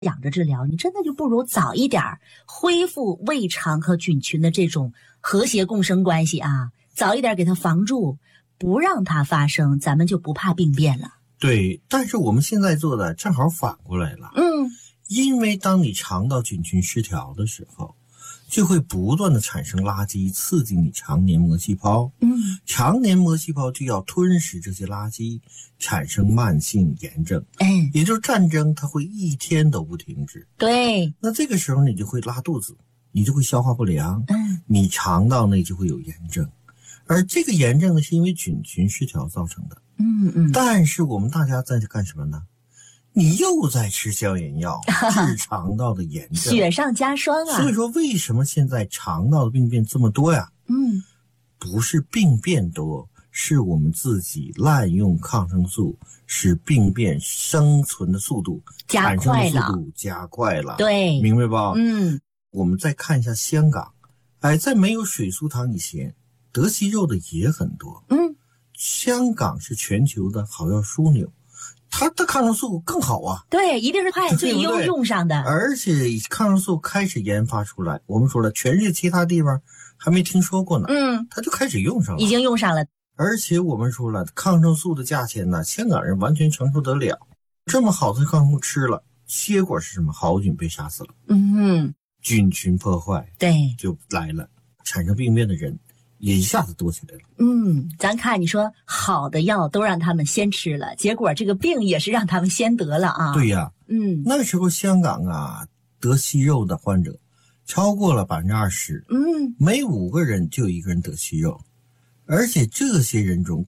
养着治疗，你真的就不如早一点恢复胃肠和菌群的这种和谐共生关系啊，早一点给它防住，不让它发生，咱们就不怕病变了。 对，但是我们现在做的正好反过来了。因为当你肠道菌群失调的时候，就会不断的产生垃圾，刺激你肠黏膜细胞。肠黏膜细胞就要吞噬这些垃圾，产生慢性炎症。也就是战争，它会一天都不停止。 对， 那这个时候你就会拉肚子，你就会消化不良，你肠道内就会有炎症。而这个炎症呢，是因为菌群失调造成的。但是我们大家在干什么呢？你又在吃消炎药，治肠道的炎症， 雪上加霜啊！ 所以说，为什么现在肠道的病变这么多呀？不是病变多，是我们自己滥用抗生素，使病变生存的速度、 加快了， 产生的速度加快了。 对， 明白吧？我们再看一下香港，在没有水苏糖以前，得息肉的也很多。香港是全球的好药枢纽。它的抗生素更好啊， 对，一定是快最优用上的。 而且抗生素开始研发出来，我们说了，全世界其他地方还没听说过呢，它就开始用上了， 已经用上了。 而且我们说了，抗生素的价钱呢，香港人完全承受得了。这么好的抗生素吃了，结果是什么？好菌被杀死了，菌群破坏， 对， 就来了，产生病变的人也一下子多起来了。 咱看你说好的药都让他们先吃了，结果这个病也是让他们先得了啊。 对呀，那时候香港啊，得息肉的患者超过了20%，每5个人就有1个人得息肉，而且这些人中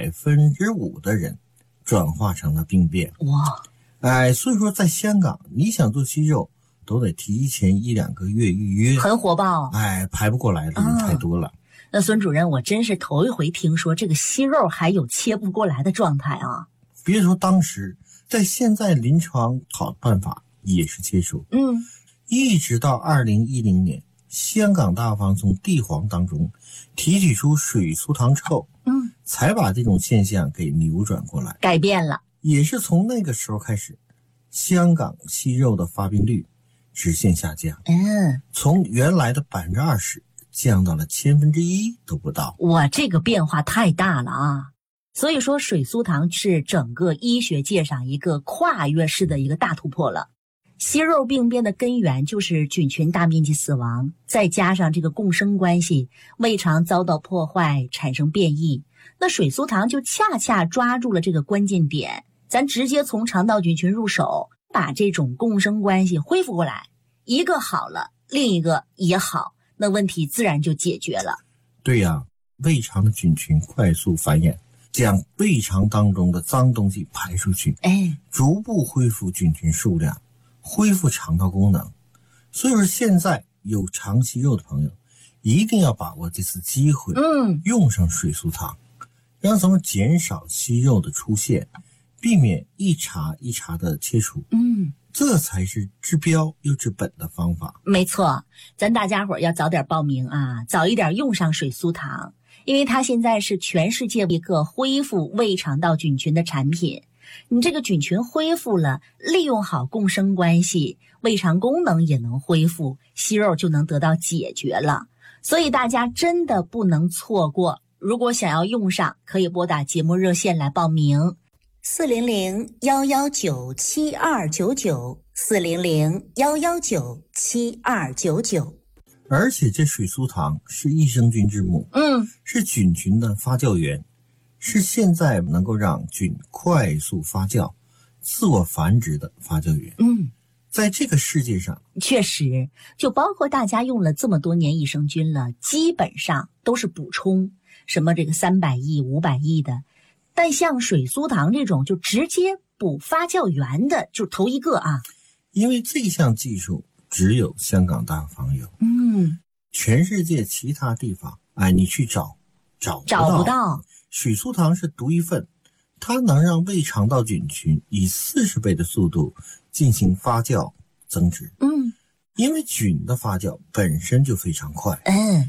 5%的人转化成了病变。哇，所以说在香港，你想做息肉都得提前1-2个月预约， 很火爆。 排不过来的人太多了。 那孙主任，我真是头一回听说这个息肉还有切不过来的状态啊！ 别说当时，在现在临床好的办法也是切除。一直到2010年，香港大方从地黄当中提取出水苏糖之后，才把这种现象给扭转过来， 改变了。 也是从那个时候开始，香港息肉的发病率直线下降。从原来的20%。降到了1/1000都不到。 哇，这个变化太大了啊！所以说水苏糖是整个医学界上一个跨越式的一个大突破了。息肉病变的根源就是菌群大面积死亡，再加上这个共生关系，胃肠遭到破坏，产生变异。那水苏糖就恰恰抓住了这个关键点，咱直接从肠道菌群入手，把这种共生关系恢复过来，一个好了，另一个也好，那问题自然就解决了。 对呀，胃肠的菌群快速繁衍，将胃肠当中的脏东西排出去，逐步恢复菌群数量，恢复肠道功能。所以说现在有肠息肉的朋友一定要把握这次机会，用上水苏糖，让咱们减少息肉的出现，避免一茬一茬的切除。这才是治标又治本的方法。 没错，咱大家伙要早点报名啊，早一点用上水苏糖，因为它现在是全世界一个恢复胃肠道菌群的产品。你这个菌群恢复了，利用好共生关系，胃肠功能也能恢复，息肉就能得到解决了。所以大家真的不能错过，如果想要用上，可以拨打节目热线来报名。400-119-7299，400-119-7299。 而且这水苏糖是益生菌之母，是菌群的发酵源，是现在能够让菌快速发酵、自我繁殖的发酵源。在这个世界上， 确实，就包括大家用了这么多年益生菌了，基本上都是补充，什么这个300亿、500亿的。但像水苏糖这种就直接补发酵源的，就头一个啊。 因为这项技术只有香港大方有，全世界其他地方，你去找不到。水苏糖是独一份，它能让胃肠道菌群以40倍的速度进行发酵增殖。因为菌的发酵本身就非常快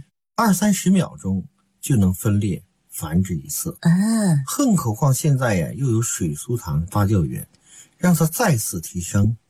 ，20-30秒钟就能分裂繁殖一次，更何况现在又有水苏糖发酵源，让它再次提升，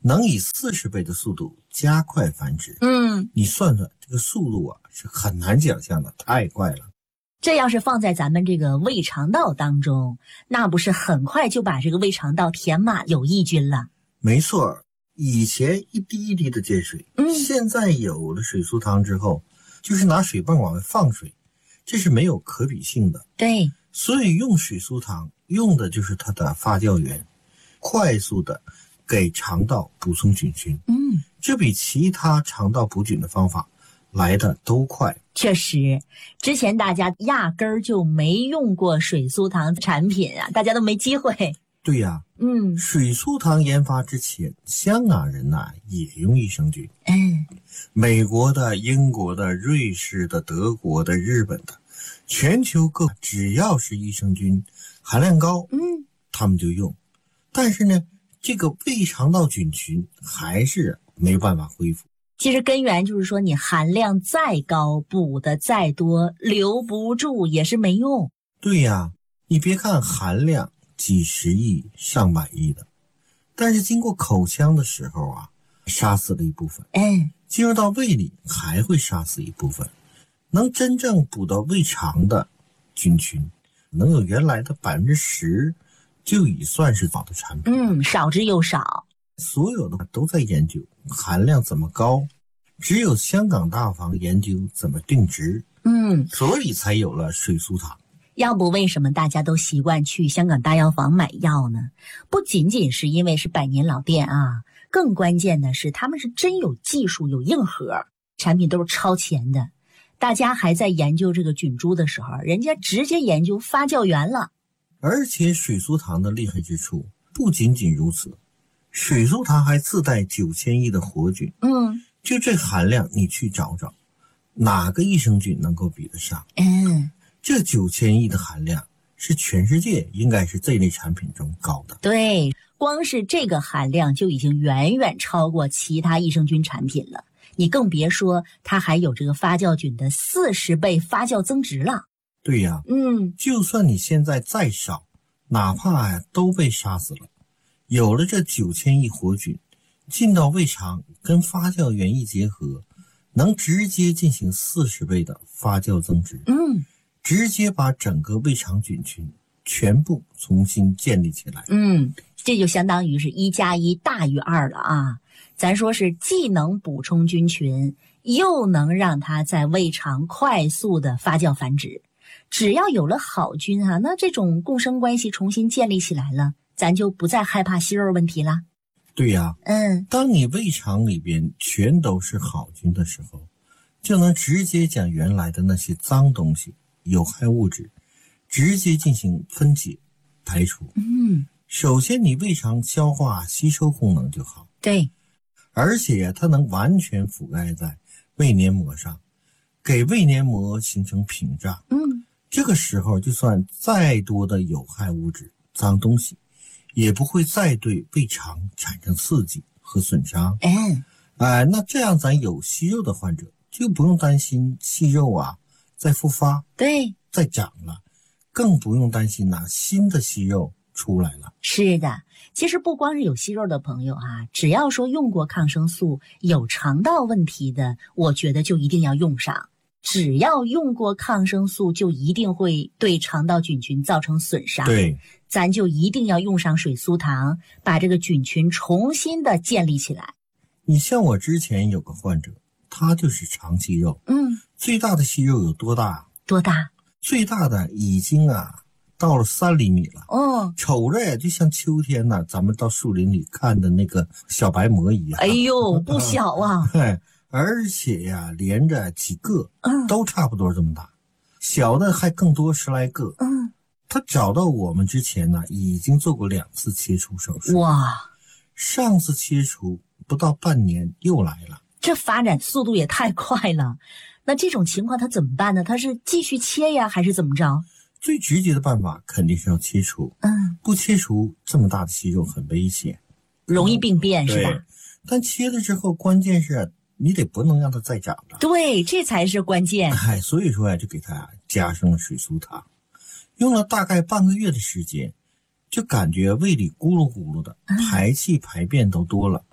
能以40倍的速度加快繁殖。你算算这个速度啊，是很难想象的，太快了。 这要是放在咱们这个胃肠道当中，那不是很快就把这个胃肠道填满有益菌了？ 没错，以前一滴一滴的接水，现在有了水苏糖之后，就是拿水泵往外放水，这是没有可比性的。 对， 所以用水苏糖用的就是它的发酵源，快速的给肠道补充菌群。这比其他肠道补菌的方法来的都快。 确实，之前大家压根儿就没用过水苏糖产品啊，大家都没机会。 对呀，水苏糖研发之前，香港人也用益生菌。美国的、英国的、瑞士的、德国的、日本的，全球各只要是益生菌含量高，他们就用。但是呢，这个胃肠道菌群还是没办法恢复。 其实根源就是说，你含量再高，补的再多，留不住也是没用。 对呀，你别看含量几十亿、上百亿的，但是经过口腔的时候啊，杀死了一部分。进入到胃里还会杀死一部分。能真正补到胃肠的菌群，能有原来的10%，就已算是好的产品。 少之又少。 所有的都在研究含量怎么高，只有香港大房研究怎么定值。所以才有了水苏糖。 要不为什么大家都习惯去香港大药房买药呢？不仅仅是因为是百年老店啊，更关键的是他们是真有技术，有硬核，产品都是超前的。大家还在研究这个菌株的时候，人家直接研究发酵源了。 而且水苏糖的厉害之处不仅仅如此，水苏糖还自带9000亿的活菌。就这含量你去找找，哪个益生菌能够比得上？这9000亿的含量是全世界应该是这类产品中高的。 对，光是这个含量就已经远远超过其他益生菌产品了，你更别说它还有这个发酵菌的40倍发酵增值了。 对呀，就算你现在再少，哪怕都被杀死了，有了这9000亿活菌进到胃肠，跟发酵源一结合，能直接进行40倍的发酵增值。直接把整个胃肠菌群全部重新建立起来。这就相当于是1+1大于2了啊！咱说是既能补充菌群，又能让它在胃肠快速的发酵繁殖。只要有了好菌那这种共生关系重新建立起来了，咱就不再害怕息肉问题了。对呀，当你胃肠里边全都是好菌的时候，就能直接将原来的那些脏东西、有害物质直接进行分解排除。首先你胃肠消化吸收功能就好。 对， 而且它能完全覆盖在胃黏膜上，给胃黏膜形成屏障。这个时候就算再多的有害物质、脏东西也不会再对胃肠产生刺激和损伤。那这样咱有息肉的患者就不用担心息肉再复发， 对， 再长了，更不用担心新的息肉出来了。 是的，其实不光是有息肉的朋友只要说用过抗生素、有肠道问题的，我觉得就一定要用上。只要用过抗生素，就一定会对肠道菌群造成损伤。 对， 咱就一定要用上水苏糖，把这个菌群重新的建立起来。 你像我之前有个患者，他就是肠息肉。最大的息肉有多大？ 多大？ 最大的已经到了3厘米了。瞅着就像秋天咱们到树林里看的那个小白蘑一样。 哎呦，不小啊！ 而且连着几个都差不多这么大，小的还更多10来个。他找到我们之前已经做过2次切除手术。 哇！ 上次切除不到半年又来了， 这发展速度也太快了。那这种情况他怎么办呢？他是继续切呀，还是怎么着？ 最直接的办法肯定是要切除。不切除这么大的息肉很危险， 容易病变是吧？ 但切了之后，关键是你得不能让它再长了。 对，这才是关键。 所以说就给它加上了水苏糖，用了大概半个月的时间，就感觉胃里咕噜咕噜的，排气排便都多了，